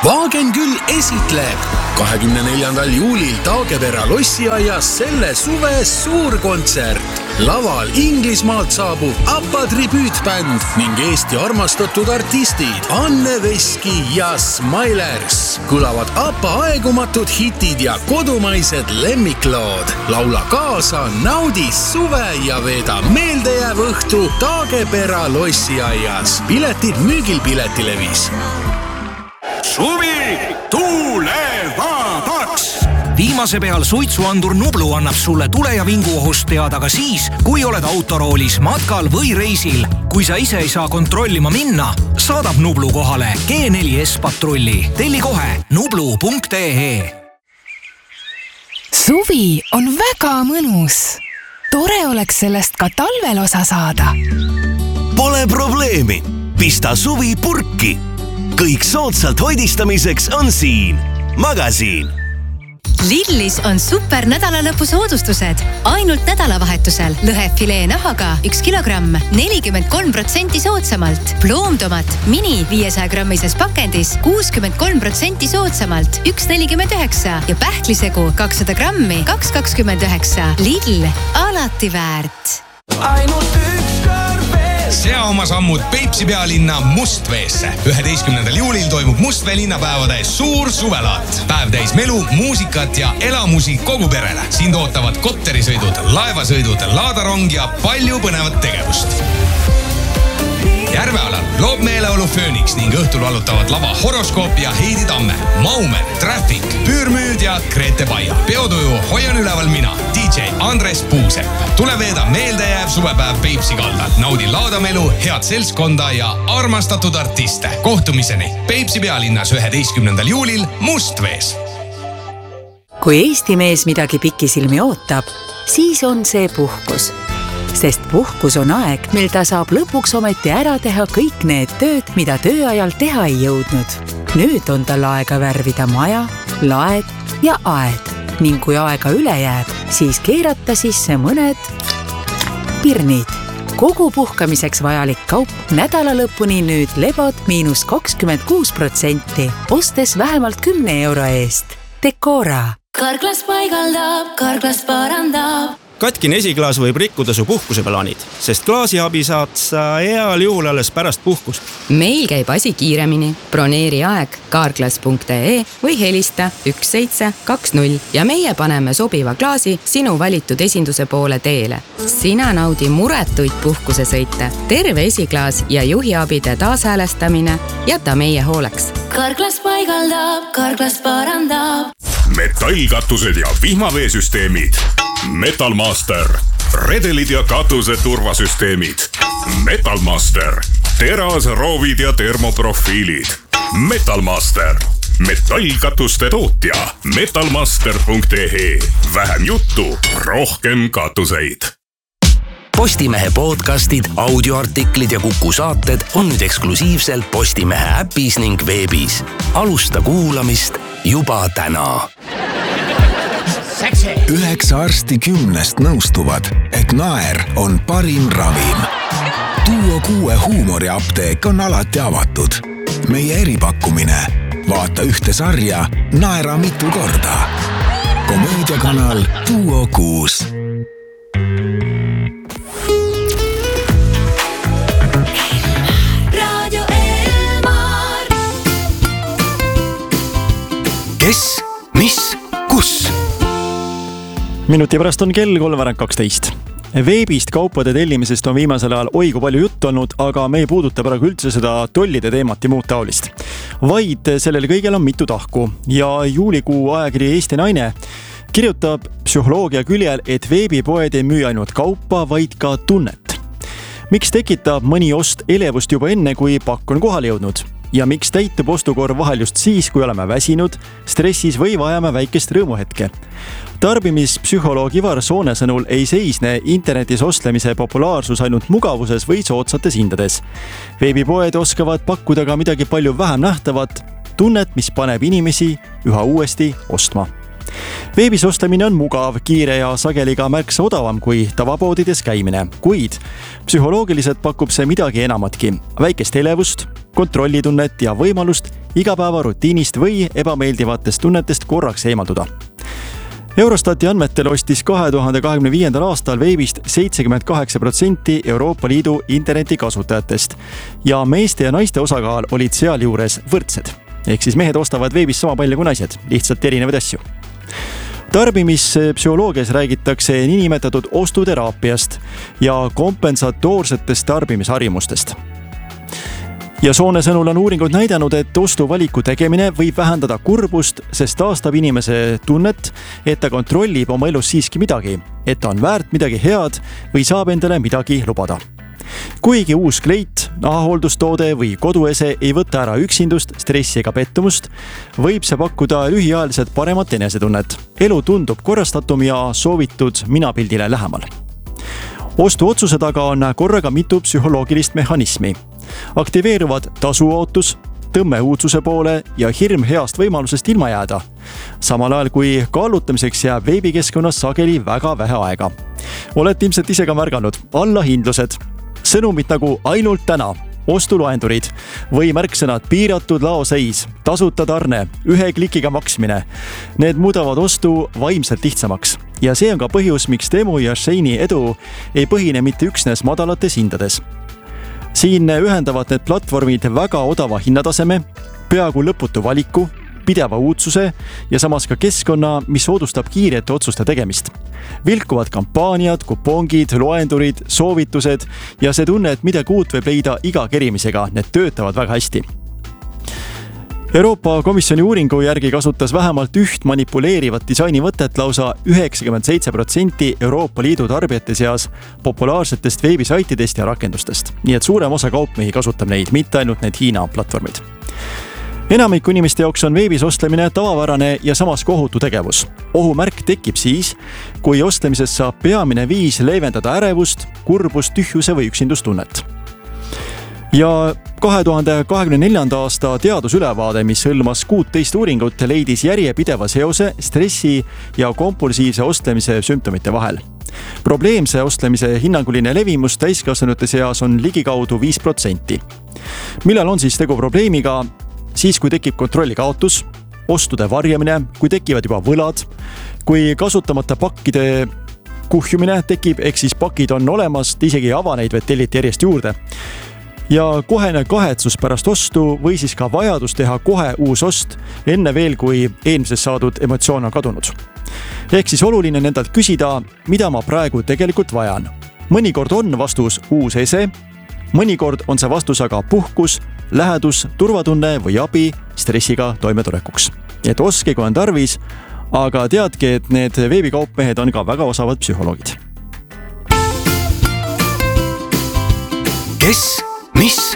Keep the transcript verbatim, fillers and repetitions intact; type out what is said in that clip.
Vaagen küll esitleb kahekümne neljandal juulil Taagepera lossiaias selle suve suurkontsert. Laval Inglismaalt saabub ABBA tribüütbänd ning Eesti armastatud artistid Anne Veski ja Smilers. Kõlavad ABBA aegumatud hitid ja kodumaised lemmiklood. Laula kaasa, naudi suve ja veeda meeldejääv õhtu Taagepera lossiaias. Piletid müügil Piletilevis. Suvi tulevadaks! Viimase peal suitsuandur Nublu annab sulle tule- ja vinguohust teada ka siis, kui oled autoroolis, matkal või reisil. Kui sa ise ei saa kontrollima minna, saadab Nublu kohale G neli S patrulli. Telli kohe nublu punkt ee. Suvi on väga mõnus. Tore oleks sellest ka talvel osa saada. Pole probleemi. Pista suvi purki. Kõik soodsalt hoidistamiseks on siin. Magasiin. Lidlis on super nädalalõpu soodustused. Ainult nädalavahetusel lõhefilee nahaga üks kilogramm nelikümmend kolm protsenti soodsamalt. Ploomtomat mini viiesaja grammises pakendis kuuskümmend kolm protsenti soodsamalt üks nelikümmend üheksa ja pähklisegu kakssada grammi kaks kakskümmend üheksa. Lidl, alati väärt. Ainult üks kõrve. Sea oma sammud Peipsi pealinna Mustveesse. üheteistkümnendal juulil toimub Mustvee linnapäevade suur suvelaat. Päev täis melu, muusikat ja elamusi kogu perele. Siin ootavad kopterisõidud, laevasõidud, laadarong ja palju põnevat tegevust. Järvealal loob meeleolu Phoenix ning õhtul valutavad lava Horoskoop ja Heidi Tamme, Maumer, Traffic, Püürmüüd ja Grete Baia. Peotuju hoian üleval mina, D J Andres Puusepp. Tule veeda meeldejääv suvepäev Peipsi kaldal. Naudi laadamelu, head seltskonda ja armastatud artiste. Kohtumiseni Peipsi pealinnas üheteistkümnendal juulil Mustvees. Kui Eesti mees midagi pikisilmi ootab, siis on see puhkus. Sest puhkus on aeg, mil ta saab lõpuks ometi ära teha kõik need tööd, mida tööajal teha ei jõudnud. Nüüd on tal aega värvida maja, laed ja aed. Ning kui aega üle jääb, siis keerata sisse mõned pirnid. Kogu puhkamiseks vajalik kaup nädala lõpuni nüüd lebod miinus kakskümmend kuus protsenti, ostes vähemalt kümne euro eest. Decora. Karklas paigaldab, Karklas parandab. Katkine esiklaas võib rikkuda su puhkuse plaanid, sest klaasiabi saad sa heal juhul alles pärast puhkust. Meil käib asi kiiremini. Broneeri aeg karklas punkt ee või helista üks seitse kaks null ja meie paneme sobiva klaasi sinu valitud esinduse poole teele. Sina naudi muretuid puhkusesõite. Terve esiklaas ja juhiabide taashäälestamine jäta meie hooleks. Karklas paigaldab, Karklas parandab. Metallkatused ja vihmaveesüsteemid. Metalmaster. Redelid ja katuse turvasüsteemid. Metalmaster. Teras, roovid ja termoprofiilid. Metalmaster. Metallkatuste tootja. metalmaster punkt ee. Vähem juttu, rohkem katuseid. Postimehe podcastid, audioartiklid ja Kuku saated on nüüd eksklusiivselt Postimehe äpis ning veebis. Alusta kuulamist juba täna. Üheksa arsti kümnest nõustuvad, et naer on parim ravim. Duo kuue huumoriapteek on alati avatud. Meie eripakkumine. Vaata ühte sarja, naera mitu korda. Komöödiakanal Duo kuus. Kes, mis, kus? Minuti pärast on kell kolmveerand kaksteist. Veebist kaupade tellimisest on viimasel ajal oi kui palju juttu olnud, aga me ei puuduta praegu üldse seda tollide teemat ja muud taolist. Vaid sellel kõigel on mitu tahku ja juulikuu ajakiri Eesti Naine kirjutab psühholoogia küljel, et veebipoed ei müü ainult kaupa, vaid ka tunnet. Miks tekitab mõni ost elevust juba enne, kui pakk on kohale jõudnud? Ja miks täitub ostukorv vahel just siis, kui oleme väsinud, stressis või vajame väikest rõõmuhetke? Tarbimispsühholoog Ivar Soone sõnul ei seisne internetis ostlemise populaarsus ainult mugavuses või soodsates hindades. Veebipoed oskavad pakkuda ka midagi palju vähem nähtavat, tunnet, mis paneb inimesi üha uuesti ostma. Veebis ostlemine on mugav, kiire ja sageli ka märksa odavam kui tavapoodides käimine, kuid psühholoogiliselt pakub see midagi enamatki. Väikest elevust, kontrollitunnet ja võimalust igapäeva rutiinist või ebameeldivatest tunnetest korraks eemalduda. Eurostati andmetel ostis kahe tuhande kahekümne viiendal aastal veebist seitsekümmend kaheksa protsenti Euroopa Liidu interneti kasutajatest ja meeste ja naiste osakaal olid sealjuures võrdsed. Ehk siis mehed ostavad veebis sama palju kui naised, lihtsalt erinevaid asju. Tarbimispsühholoogias räägitakse niinimetatud ostuteraapiast ja kompensatoorsetest tarbimisharjumustest. Ja Soone sõnul on uuringud näidanud, et ostuvaliku tegemine võib vähendada kurbust, sest taastab inimese tunnet, et ta kontrollib oma elus siiski midagi, et ta on väärt midagi head või saab endale midagi lubada. Kuigi uus kleit, nahahooldustoode või koduese ei võta ära üksindust, stressi ega pettumust, võib see pakkuda lühiajaliselt paremat enesetunnet. Elu tundub korrastatum ja soovitud minapildile lähemal. Ostuotsuse taga on korraga mitu psühholoogilist mehhanismi. Aktiveeruvad tasuootus, tõmme uudsuse poole ja hirm heast võimalusest ilma jääda. Samal ajal kui kaalutamiseks jääb veebikeskkonnas sageli väga vähe aega. Olete ilmselt ise ka märganud allahindlused, sõnumid nagu ainult täna, ostuloendurid või märksõnad piiratud laoseis, tasuta tarne, ühe klikiga maksmine. Need muudavad ostu vaimselt lihtsamaks. Ja see on ka põhjus, miks Temu ja Sheini edu ei põhine mitte üksnes madalates hindades. Siin ühendavad need platvormid väga odava hinnataseme, peaaegu lõputu valiku, pideva uudsuse ja samas ka keskkonna, mis soodustab kiirete otsuste tegemist. Vilkuvad kampaaniad, kupongid, loendurid, soovitused ja see tunne, et midagi uut võib leida iga kerimisega, need töötavad väga hästi. Euroopa Komisjoni uuringu järgi kasutas vähemalt üht manipuleerivat disainivõtet lausa üheksakümmend seitse protsenti Euroopa Liidu tarbijate seas populaarsetest veebisaitidest ja rakendustest. Nii et suurem osa kaupmehi kasutab neid, mitte ainult need Hiina platvormid. Enamiku inimeste jaoks on veebis ostlemine tavapärane ja samas kohutu tegevus. Ohumärk tekib siis, kui ostlemisest saab peamine viis leevendada ärevust, kurbust, tühjuse või üksindustunnet. Ja kahe tuhande kahekümne neljanda aasta teadusülevaade, mis hõlmas kuusteist uuringut, leidis järjepideva seose stressi ja kompulsiivse ostlemise sümptomite vahel. Probleemse ostlemise hinnanguline levimus täiskasvanute seas on ligikaudu viis protsenti. Millal on siis tegu probleemiga? Siis, kui tekib kontrolli kaotus, ostude varjamine, kui tekivad juba võlad, kui kasutamata pakkide kuhjumine tekib, ehk siis pakid on olemas, isegi ei ava neid, vaid telliti järjest juurde. Ja kohene kahetsus pärast ostu või siis ka vajadus teha kohe uus ost enne veel, kui eelmises saadud emotsioon on kadunud. Ehk siis oluline nendelt küsida, mida ma praegu tegelikult vajan. Mõnikord on vastus uus ese, mõnikord on see vastus aga puhkus, lähedus, turvatunne või abi stressiga toimetulekuks. Et oske, kui on tarvis, aga teadke, et need veebikaupmehed on ka väga osavad psühholoogid. Kes, mis